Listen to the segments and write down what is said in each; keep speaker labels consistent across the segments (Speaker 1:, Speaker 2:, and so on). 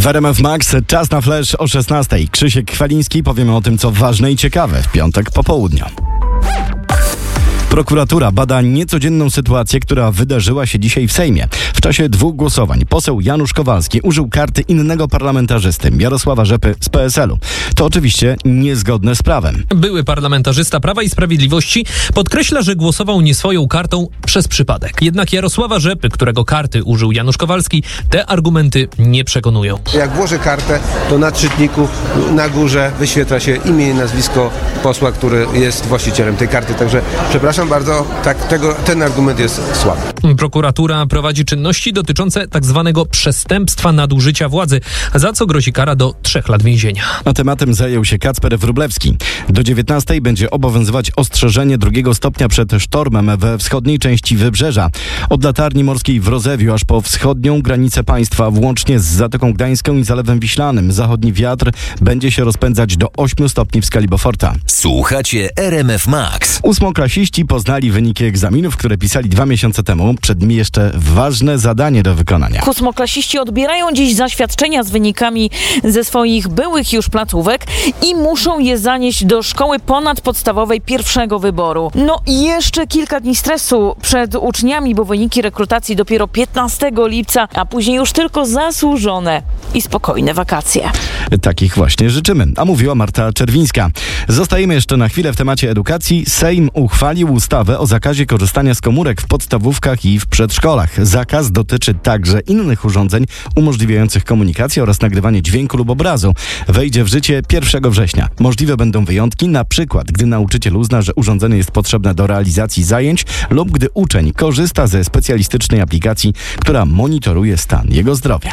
Speaker 1: W RMF Max czas na flash o 16:00. Krzysiek Chwaliński, powiemy o tym, co ważne i ciekawe w piątek po południu. Prokuratura bada niecodzienną sytuację, która wydarzyła się dzisiaj w Sejmie. W czasie 2 głosowań poseł Janusz Kowalski użył karty innego parlamentarzysty, Jarosława Rzepy z PSL-u. To oczywiście niezgodne z prawem.
Speaker 2: Były parlamentarzysta Prawa i Sprawiedliwości podkreśla, że głosował nie swoją kartą przez przypadek. Jednak Jarosława Rzepy, którego karty użył Janusz Kowalski, te argumenty nie przekonują.
Speaker 3: Jak włożę kartę, to na czytniku na górze wyświetla się imię i nazwisko posła, który jest właścicielem tej karty. Także przepraszam bardzo, ten argument jest słaby.
Speaker 2: Prokuratura prowadzi czynności dotyczące tak zwanego przestępstwa nadużycia władzy, za co grozi kara do 3 lat więzienia.
Speaker 1: A tematem zajął się Kacper Wróblewski. Do 19:00 będzie obowiązywać ostrzeżenie 2 stopnia przed sztormem we wschodniej części Wybrzeża. Od latarni morskiej w Rozewiu aż po wschodnią granicę państwa, włącznie z Zatoką Gdańską i Zalewem Wiślanym. Zachodni wiatr będzie się rozpędzać do 8 stopni w skali Beauforta.
Speaker 4: Słuchacie RMF Max.
Speaker 1: 8-klasiści poznali wyniki egzaminów, które pisali 2 miesiące temu. Przed nimi jeszcze ważne zadanie do wykonania.
Speaker 5: 8-klasiści odbierają dziś zaświadczenia z wynikami ze swoich byłych już placówek i muszą je zanieść do szkoły ponadpodstawowej pierwszego wyboru. No i jeszcze kilka dni stresu przed uczniami, bo wyniki rekrutacji dopiero 15 lipca, a później już tylko zasłużone i spokojne wakacje.
Speaker 1: Takich właśnie życzymy, a mówiła Marta Czerwińska. Zostajemy jeszcze na chwilę w temacie edukacji. Sejm uchwalił ustawę o zakazie korzystania z komórek w podstawówkach i w przedszkolach. Zakaz dotyczy także innych urządzeń umożliwiających komunikację oraz nagrywanie dźwięku lub obrazu. Wejdzie w życie 1 września. Możliwe będą wyjątki, na przykład gdy nauczyciel uzna, że urządzenie jest potrzebne do realizacji zajęć lub gdy uczeń korzysta ze specjalistycznej aplikacji, która monitoruje stan jego zdrowia.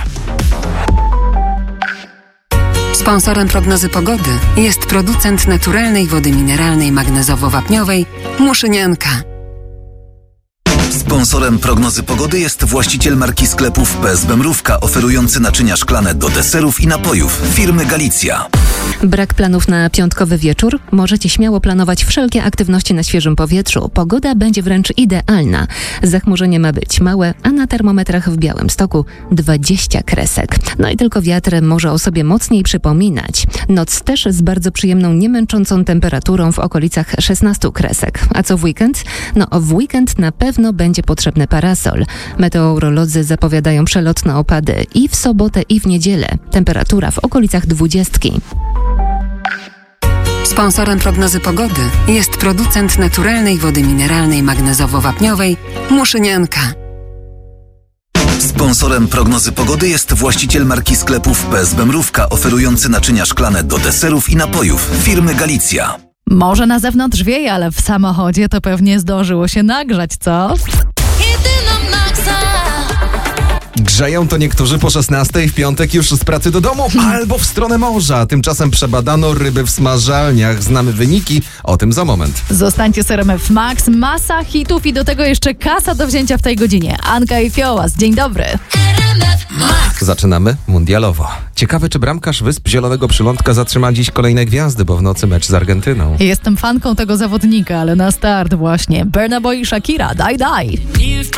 Speaker 6: Sponsorem prognozy pogody jest producent naturalnej wody mineralnej magnezowo-wapniowej Muszynianka.
Speaker 4: Sponsorem prognozy pogody jest właściciel marki sklepów PSB Mrówka, oferujący naczynia szklane do deserów i napojów firmy Galicja.
Speaker 7: Brak planów na piątkowy wieczór? Możecie śmiało planować wszelkie aktywności na świeżym powietrzu. Pogoda będzie wręcz idealna. Zachmurzenie ma być małe, a na termometrach w Białymstoku 20 kresek. No i tylko wiatr może o sobie mocniej przypominać. Noc też z bardzo przyjemną, niemęczącą temperaturą w okolicach 16 kresek. A co w weekend? No w weekend na pewno będzie potrzebny parasol. Meteorolodzy zapowiadają przelotne opady i w sobotę, i w niedzielę. Temperatura w okolicach 20.
Speaker 6: Sponsorem prognozy pogody jest producent naturalnej wody mineralnej magnezowo-wapniowej Muszynianka.
Speaker 4: Sponsorem prognozy pogody jest właściciel marki sklepów PSB Mrówka, oferujący naczynia szklane do deserów i napojów firmy Galicja.
Speaker 8: Może na zewnątrz wieje, ale w samochodzie to pewnie zdążyło się nagrzać, co?
Speaker 9: Grzeją to niektórzy po 16:00 w piątek już z pracy do domu albo w stronę morza. Tymczasem przebadano ryby w smażalniach. Znamy wyniki, o tym za moment.
Speaker 8: Zostańcie z RMF Max, masa hitów i do tego jeszcze kasa do wzięcia w tej godzinie. Anka i Fiołas, dzień dobry.
Speaker 9: Zaczynamy mundialowo. Ciekawe, czy bramkarz Wysp Zielonego Przylądka zatrzyma dziś kolejne gwiazdy, bo w nocy mecz z Argentyną.
Speaker 8: Jestem fanką tego zawodnika, ale na start właśnie Burna Boy i Shakira, daj.